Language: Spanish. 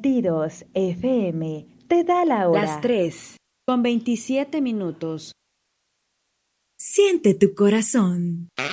Latidos FM te da la Las hora. 3:27. Siente tu corazón.